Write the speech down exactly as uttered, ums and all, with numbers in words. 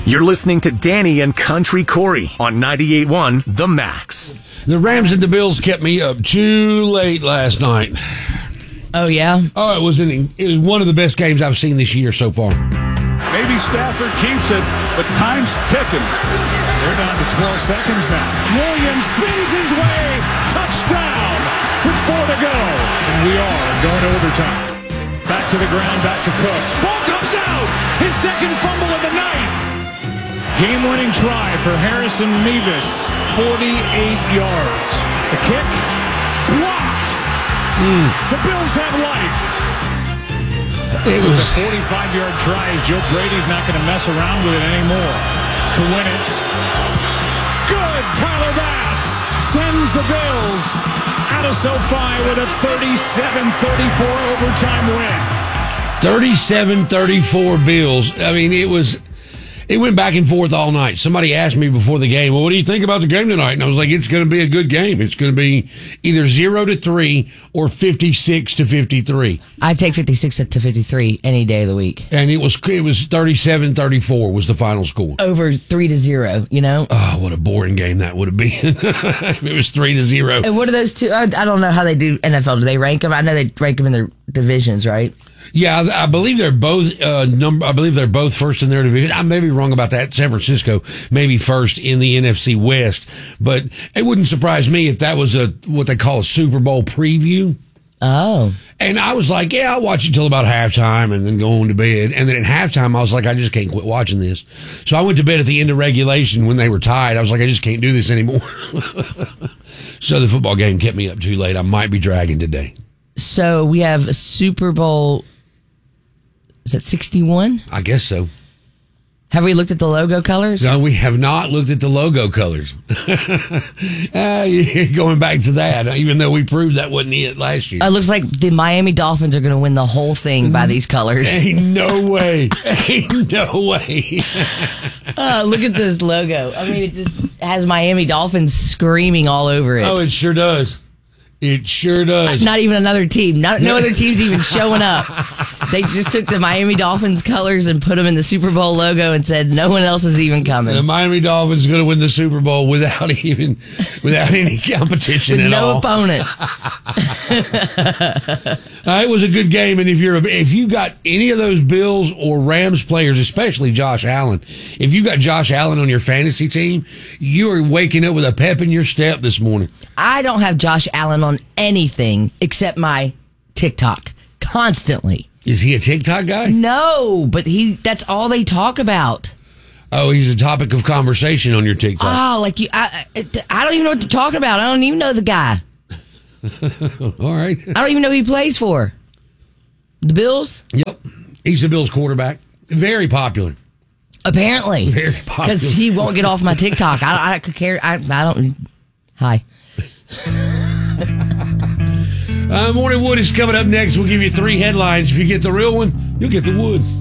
You're listening to Danny and Country Corey on ninety-eight point one The Max. The Rams and the Bills kept me up too late last night. Oh, yeah? Oh, it was an, it was one of the best games I've seen this year so far. Maybe Stafford keeps it, but time's ticking. They're down to twelve seconds now. Williams spins his way. Touchdown with four to go. And we are going to overtime. Back to the ground, back to Cook. Ball comes out. His second fumble of the night. Game-winning try for Harrison Mevis. forty-eight yards. The kick blocked. Mm. The Bills have life. It was a forty-five-yard try as Joe Brady's not going to mess around with it anymore to win it. Good. Tyler Bass sends the Bills out of SoFi with a thirty-seven thirty-four overtime win. thirty-seven thirty-four Bills. I mean, it was... It went back and forth all night. Somebody asked me before the game, well, what do you think about the game tonight? And I was like, it's going to be a good game. It's going to be either zero to three or fifty-six to fifty-three. I'd take fifty-six to fifty-three any day of the week. And it was it was thirty-seven thirty-four was the final score. Over three to zero, you know? Oh, what a boring game that would have been. If it was three to zero. And what are those two? I, I don't know how they do N F L. Do they rank them? I know they rank them in their divisions, right? Yeah, I, I believe they're both uh, number. I believe they're both first in their division. I may be wrong about that. San Francisco maybe first in the N F C West, but it wouldn't surprise me if that was a what they call a Super Bowl preview. Oh, and I was like, yeah, I'll watch it till about halftime and then go on to bed. And then at halftime, I was like, I just can't quit watching this. So I went to bed at the end of regulation when they were tied. I was like, I just can't do this anymore. So the football game kept me up too late. I might be dragging today. So we have a Super Bowl. Is that sixty-one? I guess so. Have we looked at the logo colors? No, we have not looked at the logo colors. uh, you're going back to that, even though we proved that wasn't it last year. It looks like the Miami Dolphins are going to win the whole thing by these colors. Ain't no way. Ain't no way. uh, look at this logo. I mean, it just has Miami Dolphins screaming all over it. Oh, it sure does. It sure does. Not even another team. Not, no other team's even showing up. They just took the Miami Dolphins colors and put them in the Super Bowl logo and said no one else is even coming. The Miami Dolphins going to win the Super Bowl without even without any competition With at no all. opponent. Uh, it was a good game, and if you're a, if you got any of those Bills or Rams players, especially Josh Allen, if you got Josh Allen on your fantasy team, you are waking up with a pep in your step this morning. I don't have Josh Allen on anything except my TikTok constantly. Is he a TikTok guy? No, but he—that's all they talk about. Oh, he's a topic of conversation on your TikTok. Oh, like you, I, I don't even know what they're talking about. I don't even know the guy. All right. I don't even know who he plays for. The Bills? Yep. He's the Bills quarterback. Very popular. Apparently. Very popular. Because he won't get off my TikTok. I, I could care. I, I don't. Hi. uh, Morning Wood is coming up next. We'll give you three headlines. If you get the real one, you'll get the wood.